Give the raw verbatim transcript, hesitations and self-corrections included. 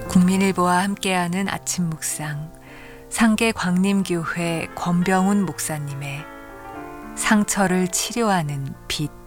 국민일보와 함께하는 아침 묵상, 상계 광림교회 권병훈 목사님의 상처를 치료하는 빛.